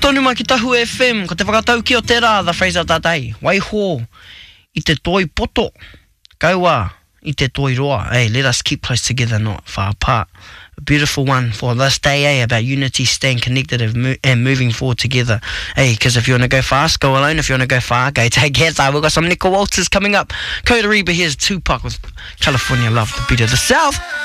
tonu mai ki Tahu FM, ko te whakatau ki o te rā, the Fraser Tatai. Waiho, I te toi poto. Kaua, I te toi roa. Hey, let us keep close together, not far apart. A beautiful one for this day, about unity, staying connected and moving forward together. Hey, because if you want to go fast, go alone. If you want to go far, go together. We've got some Nickel Walters coming up. Coda Reba, here's Tupac with California Love, the beat of the South.